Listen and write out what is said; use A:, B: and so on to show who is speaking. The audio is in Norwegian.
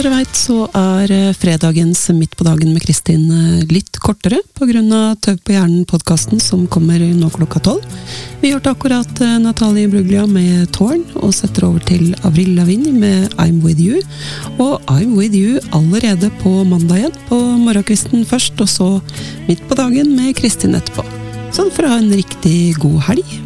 A: dere vet, så fredagens Midt på dagen med Kristin litt kortere, på grunn av Tøv på hjernen-podcasten som kommer nå klokka 12. Vi hørte akkurat Natalie Bruglia med Torn, og setter over til Avril Lavigne med I'm With You. Og I'm With You allerede på mandag igjen, på morgenkvisten først, og så Midt på dagen med Kristin etterpå. Så for å ha en riktig god helg.